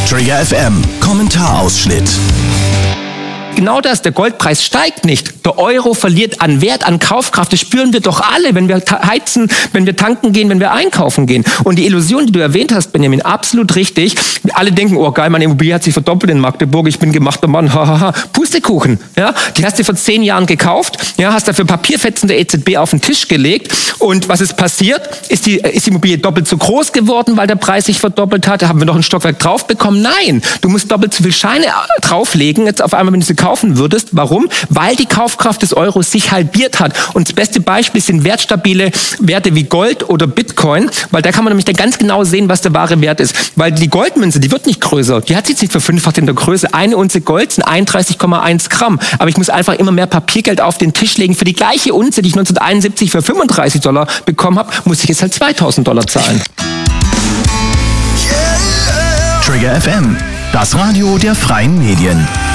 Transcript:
Trigger FM Kommentarausschnitt. Genau das, der Goldpreis steigt nicht. Der Euro verliert an Wert, an Kaufkraft. Das spüren wir doch alle, wenn wir heizen, wenn wir tanken gehen, wenn wir einkaufen gehen. Und die Illusion, die du erwähnt hast, Benjamin, absolut richtig. Alle denken, oh geil, meine Immobilie hat sich verdoppelt in Magdeburg, ich bin gemachter Mann, hahaha. Pustekuchen. Ja? Die hast du vor 10 Jahren gekauft, ja? Hast dafür Papierfetzen der EZB auf den Tisch gelegt. Und was ist passiert? Ist die Immobilie doppelt so groß geworden, weil der Preis sich verdoppelt hat? Haben wir noch ein Stockwerk drauf bekommen? Nein, du musst doppelt so viel Scheine drauflegen, jetzt auf einmal, wenn du sie kaufen würdest. Warum? Weil die Kaufkraft des Euros sich halbiert hat. Und das beste Beispiel sind wertstabile Werte wie Gold oder Bitcoin, weil da kann man nämlich dann ganz genau sehen, was der wahre Wert ist. Weil die Goldmünze, die wird nicht größer. Die hat sich nicht verfünffacht in der Größe. Eine Unze Gold sind 31,1 Gramm. Aber ich muss einfach immer mehr Papiergeld auf den Tisch legen. Für die gleiche Unze, die ich 1971 für $35 bekommen habe, muss ich jetzt halt $2.000 zahlen. Trigger FM, das Radio der freien Medien.